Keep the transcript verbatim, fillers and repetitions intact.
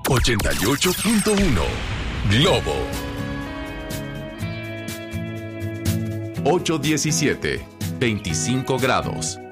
ochenta y ocho punto uno. Globo. ocho diecisiete, veinticinco grados.